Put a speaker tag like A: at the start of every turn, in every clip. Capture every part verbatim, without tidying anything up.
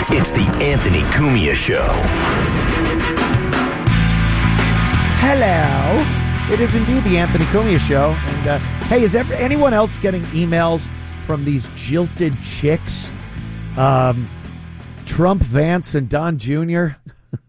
A: It's the Anthony Cumia Show.
B: Hello. It is indeed the Anthony Cumia Show. And uh, hey, is ever, anyone else getting emails from these jilted chicks? Um, Trump, Vance, and Don Junior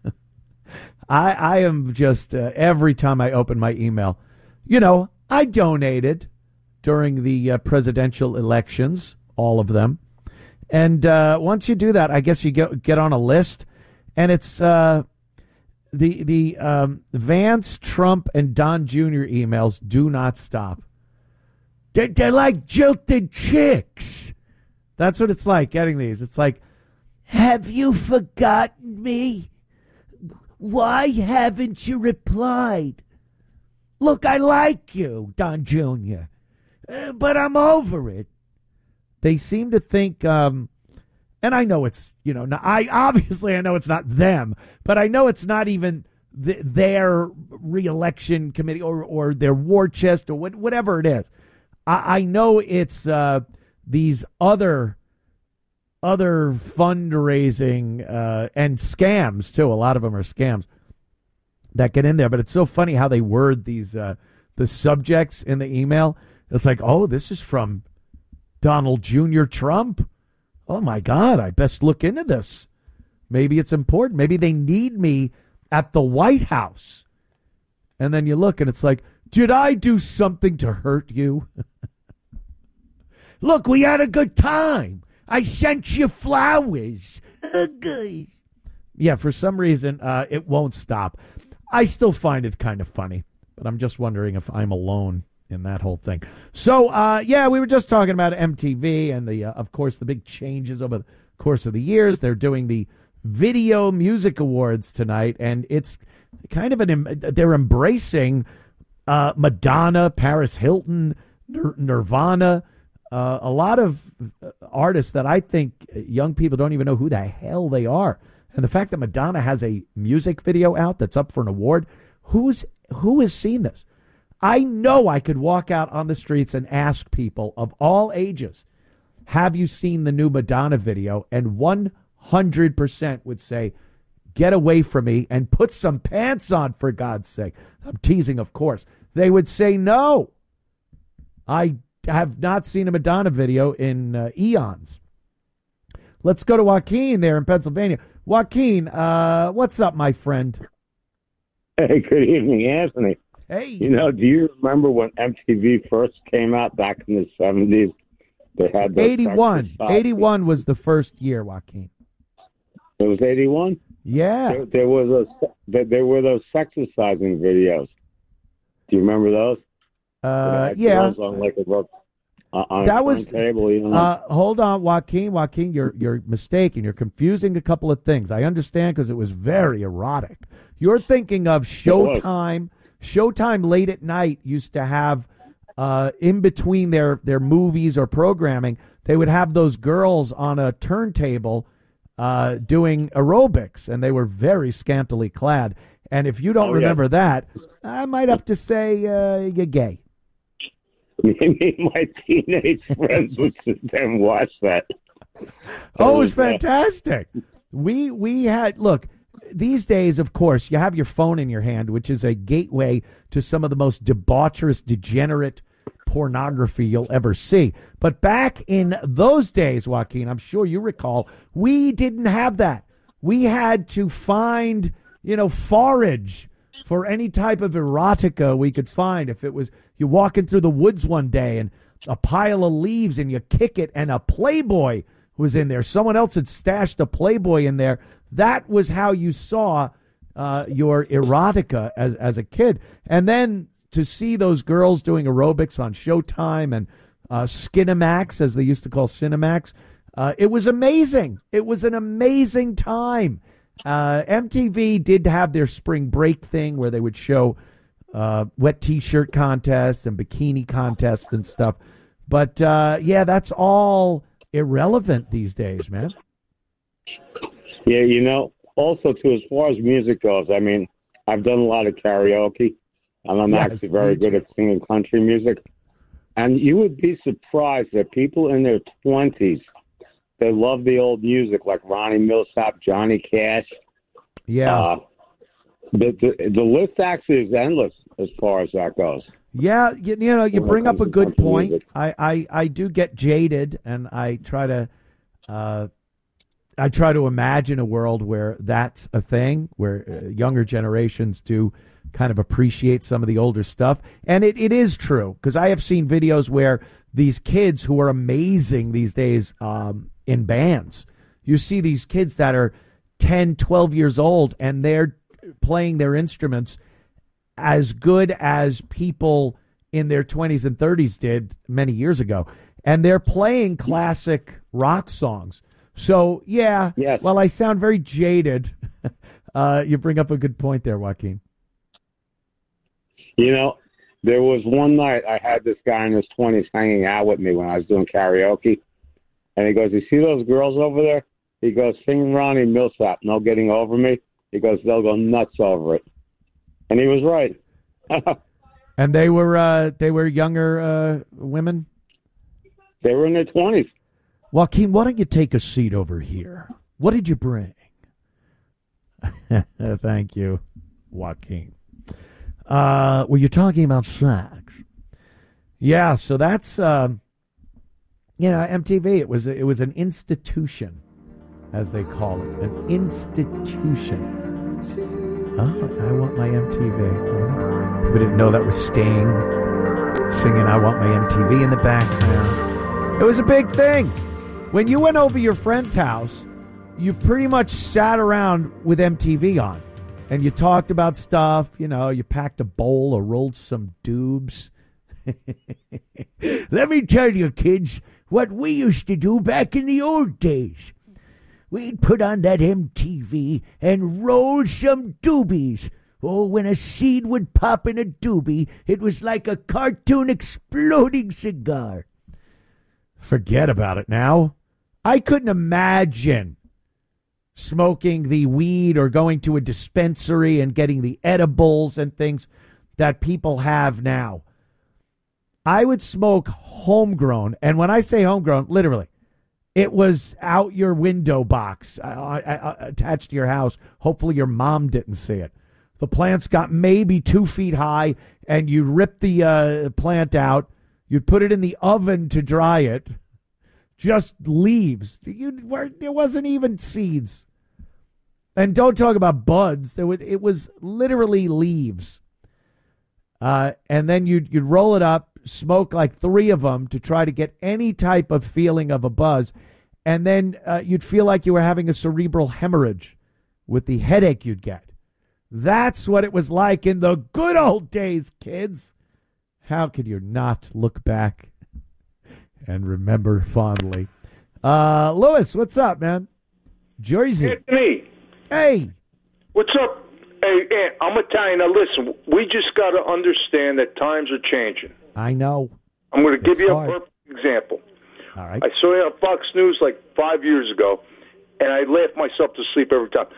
B: I, I am just, uh, every time I open my email, you know, I donated during the uh, presidential elections, all of them. And uh, once you do that, I guess you get get on a list, and it's uh, the the um, Vance, Trump, and Don Junior emails do not stop. They're, they're like jilted chicks. That's what it's like getting these. It's like, have you forgotten me? Why haven't you replied? Look, I like you, Don Junior, uh, but I'm over it. They seem to think, um, and I know it's, you know, not, I obviously I know it's not them, but I know it's not even the, their reelection committee or, or their war chest or what, whatever it is. I, I know it's uh, these other other fundraising uh, and scams too. A lot of them are scams that get in there. But it's so funny how they word these uh, the subjects in the email. It's like, oh, this is from Donald Junior Trump. Oh, my God, I best look into this. Maybe it's important. Maybe they need me at the White House. And then you look and it's like, did I do something to hurt you? Look, we had a good time. I sent you flowers. Okay. Yeah, for some reason, uh, it won't stop. I still find it kind of funny, but I'm just wondering if I'm alone in that whole thing. So, uh, yeah, we were just talking about M T V and, the, uh, of course, the big changes over the course of the years. They're doing the Video Music Awards tonight, and it's kind of an, they're embracing uh, Madonna, Paris Hilton, Nir- Nirvana, uh, a lot of artists that I think young people don't even know who the hell they are. And the fact that Madonna has a music video out that's up for an award, who's who has seen this? I know I could walk out on the streets and ask people of all ages, have you seen the new Madonna video? And one hundred percent would say, get away from me and put some pants on, for God's sake. I'm teasing, of course. They would say no. I have not seen a Madonna video in uh, eons. Let's go to Joaquin there in Pennsylvania. Joaquin, uh, what's up, my friend?
C: Hey, good evening, Anthony.
B: Hey.
C: You know, do you remember when M T V first came out back in the seventies? They had those
B: eighty-one. eighty-one was the first year, Joaquin.
C: It was eighty-one?
B: Yeah.
C: There, there was a, there, there were those sexercising videos. Do you remember those?
B: Uh, yeah.
C: On like a, uh, on
B: that
C: a
B: was
C: table, you know?
B: uh, hold on, Joaquin. Joaquin, you're you're mistaken. You're confusing a couple of things. I understand because it was very erotic. You're thinking of Showtime. Showtime late at night used to have uh, in between their, their movies or programming, they would have those girls on a turntable uh, doing aerobics, and they were very scantily clad. And if you don't
C: oh,
B: remember
C: yeah.
B: that, I might have to say uh, you're gay.
C: Me and my teenage friends would sit there and watch that.
B: Oh, it was fantastic. We we had look. These days, of course, you have your phone in your hand, which is a gateway to some of the most debaucherous, degenerate pornography you'll ever see. But back in those days, Joaquin, I'm sure you recall, we didn't have that. We had to find, you know, forage for any type of erotica we could find. If it was you're walking through the woods one day and a pile of leaves and you kick it and a Playboy was in there. Someone else had stashed a Playboy in there. That was how you saw uh, your erotica as, as a kid. And then to see those girls doing aerobics on Showtime and uh, Skinamax, as they used to call Cinemax, uh, it was amazing. It was an amazing time. Uh, M T V did have their spring break thing where they would show uh, wet T-shirt contests and bikini contests and stuff. But, uh, yeah, that's all irrelevant these days, man.
C: Yeah, you know, also, too, as far as music goes, I mean, I've done a lot of karaoke, and I'm
B: Yes,
C: actually very
B: me too.
C: good at singing country music. And you would be surprised that people in their twenties they love the old music, like Ronnie Millsap, Johnny Cash.
B: Yeah.
C: Uh, the, the the list actually is endless as far as that goes.
B: Yeah, you, you know, you
C: When it
B: bring up
C: comes
B: a
C: to
B: good
C: country
B: point.
C: music.
B: I, I, I do get jaded, and I try to, uh, I try to imagine a world where that's a thing, where uh, younger generations do kind of appreciate some of the older stuff, and it, it is true because I have seen videos where these kids who are amazing these days um, in bands, you see these kids that are ten, twelve years old, and they're playing their instruments as good as people in their twenties and thirties did many years ago. And they're playing classic rock songs. So, yeah,
C: Yes.
B: while I sound very jaded, uh, you bring up a good point there, Joaquin.
C: You know, there was one night I had this guy in his twenties hanging out with me when I was doing karaoke. And he goes, you see those girls over there? He goes, sing Ronnie Millsap, No Getting Over Me. He goes, they'll go nuts over it. And he was right.
B: And they were uh, they were younger uh, women?
C: They were in their twenties.
B: Joaquin, why don't you take a seat over here? What did you bring? Thank you, Joaquin. Uh, well, you're talking about sex. Yeah, so that's, uh, you know, M T V, it was, it was an institution, as they call it, an institution. Oh, I want my M T V. People didn't know that was Sting singing I Want My M T V in the background. It was a big thing. When you went over your friend's house, you pretty much sat around with M T V on. And you talked about stuff, you know, you packed a bowl or rolled some doobs. Let me tell you, kids, what we used to do back in the old days. We'd put on that M T V and roll some doobies. Oh, when a seed would pop in a doobie, it was like a cartoon exploding cigar. Forget about it now. I couldn't imagine smoking the weed or going to a dispensary and getting the edibles and things that people have now. I would smoke homegrown, and when I say homegrown, literally, it was out your window box uh, uh, attached to your house. Hopefully your mom didn't see it. The plants got maybe two feet high, and you rip the uh, plant out. You'd put it in the oven to dry it. Just leaves. You, there wasn't even seeds. And don't talk about buds. There was, it was literally leaves. Uh, and then you'd, you'd roll it up, smoke like three of them to try to get any type of feeling of a buzz. And then uh, you'd feel like you were having a cerebral hemorrhage with the headache you'd get. That's what it was like in the good old days, kids. How could you not look back and remember fondly? Uh, Lewis, what's up, man? Jersey.
D: Anthony.
B: Hey.
D: What's up? Hey, Ant, I'm Italian. Now, listen, we just got to understand that times are changing.
B: I know.
D: I'm going to give
B: It's
D: you
B: hard.
D: a perfect example.
B: All right.
D: I saw you on Fox News like five years ago, and I laughed myself to sleep every time.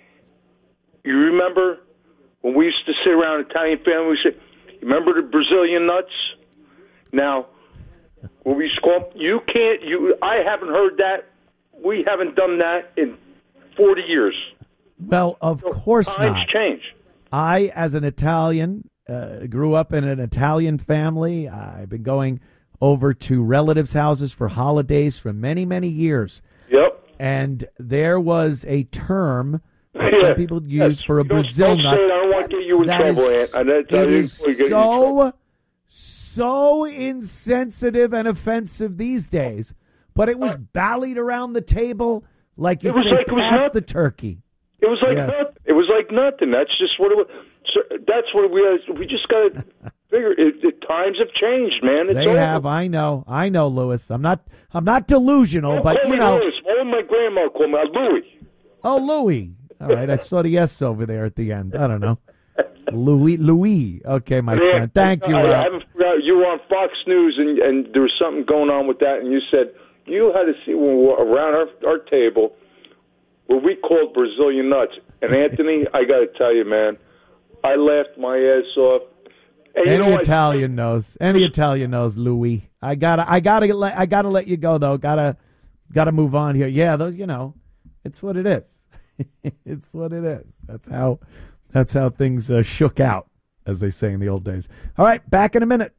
D: You remember when we used to sit around an Italian family, we said, remember the Brazilian nuts? Now, what we used to call them, you can't, you, I haven't heard that. We haven't done that in forty years.
B: Well, of course
D: Times
B: not.
D: change.
B: I, as an Italian, uh, grew up in an Italian family. I've been going over to relatives' houses for holidays for many, many years.
D: Yep.
B: And there was a term that
D: Yeah.
B: some people use
D: Yes.
B: for a
D: Don't-
B: Brazil
D: don't
B: nut.
D: say it. I don't want to get you in
B: That
D: trouble,
B: is-
D: Ant. I don't- I
B: it
D: didn't
B: is
D: want to get you in trouble.
B: so, so insensitive and offensive these days. But it was ballied around the table like you'd
D: It was
B: say,
D: like it was
B: pass
D: nothing.
B: the turkey.
D: It was like
B: Yes.
D: nothing. It was like nothing. That's just what it was. So that's what we we just got to figure. It, it, times have changed, man. It's
B: They
D: over.
B: have. I know. I know, Lewis. I'm not. I'm not delusional,
D: Don't
B: but
D: call
B: you
D: me
B: know.
D: Louis. Only my grandma called me Louis.
B: Oh, Louis. All right. I saw the S over there at the end. I don't know. Louis. Louis. Okay, my
D: Yeah,
B: friend. Thank you.
D: I,
B: uh,
D: I haven't forgot. You were on Fox News, and, and there was something going on with that, and you said you had to see when we were around our, our table what we called Brazilian nuts. And Anthony, I got to tell you, man, I laughed my ass off. And you
B: Any
D: know what?
B: Italian knows. Any Italian knows Louis. I gotta. I gotta. Let, I gotta let you go though. Gotta. got to move on here. Yeah, those, you know, it's what it is. It's what it is. That's how that's how things uh, shook out, as they say in the old days. All right, back in a minute.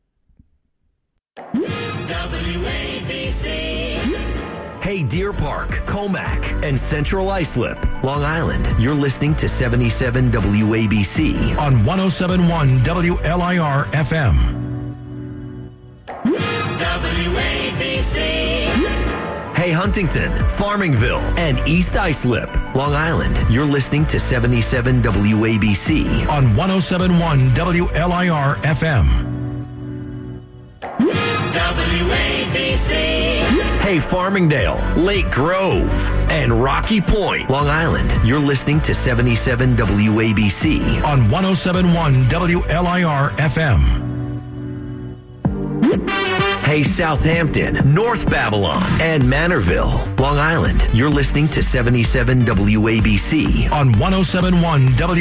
A: W A B C. Hey, Deer Park, Comac, and Central Islip, Long Island. You're listening to seventy-seven W A B C
E: on one oh seven point one W L I R F M.
A: W A B C. Hey, Huntington, Farmingville, and East Islip, Long Island. You're listening to seventy-seven W A B C
E: on one oh seven point one W L I R F M.
A: W A B C. Hey, Farmingdale, Lake Grove, and Rocky Point, Long Island. You're listening to seventy-seven W A B C
E: on one oh seven point one W L I R F M.
A: Hey, Southampton, North Babylon, and Manorville, Long Island. You're listening to seventy-seven W A B C
E: on one oh seven point one W